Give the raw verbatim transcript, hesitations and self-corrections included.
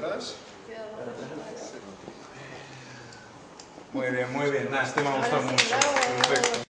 atrás. Muy bien, muy bien. Nada, este me ha gustado mucho. Perfecto.